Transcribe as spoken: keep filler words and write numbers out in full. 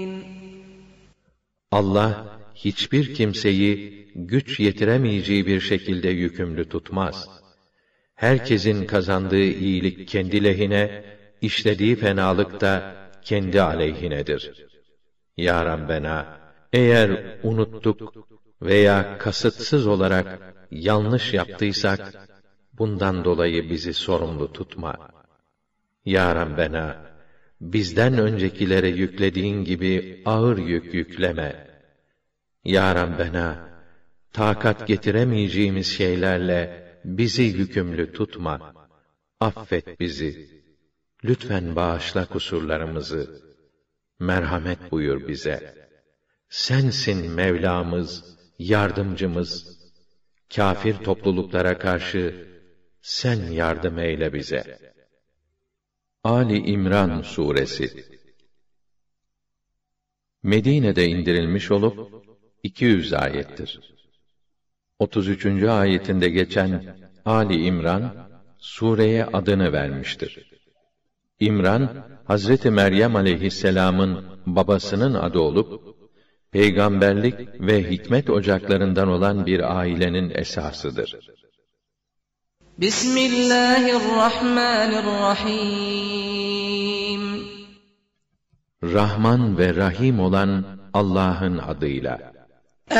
Allah hiçbir kimseyi güç yetiremeyeceği bir şekilde yükümlü tutmaz. Herkesin kazandığı iyilik kendi lehine, işlediği fenalık da kendi aleyhinedir. Ya Rabbena, eğer unuttuk veya kasıtsız olarak yanlış yaptıysak, bundan dolayı bizi sorumlu tutma. Ya Rabbena, bizden öncekilere yüklediğin gibi ağır yük yükleme. Ya Rabbena, takat getiremeyeceğimiz şeylerle bizi yükümlü tutma. Affet bizi. Lütfen bağışla kusurlarımızı. Merhamet buyur bize. Sensin Mevlamız, yardımcımız. Kâfir topluluklara karşı sen yardım eyle bize. Ali İmran Suresi Medine'de indirilmiş olup iki yüz ayettir. otuz üçüncü ayetinde geçen Ali İmran sureye adını vermiştir. İmran, Hazreti Meryem aleyhisselam'ın babasının adı olup peygamberlik ve hikmet ocaklarından olan bir ailenin esasıdır. Bismillahirrahmanirrahim. Rahman ve Rahim olan Allah'ın adıyla.